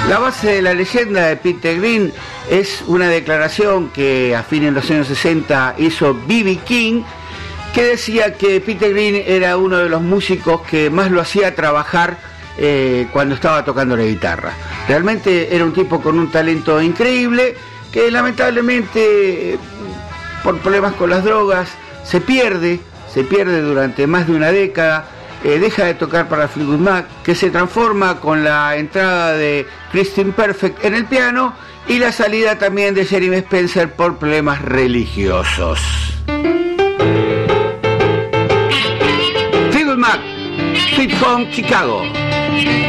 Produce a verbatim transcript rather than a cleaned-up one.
La base de la leyenda de Peter Green es una declaración que a fines de los años sesenta hizo B B King, que decía que Peter Green era uno de los músicos que más lo hacía trabajar eh, cuando estaba tocando la guitarra. Realmente era un tipo con un talento increíble que lamentablemente por problemas con las drogas se pierde, se pierde durante más de una década. Eh, deja de tocar para Fleetwood Mac, que se transforma con la entrada de Christine Perfect en el piano y la salida también de Jeremy Spencer por problemas religiosos. Fleetwood Mac, Sweet Home Chicago.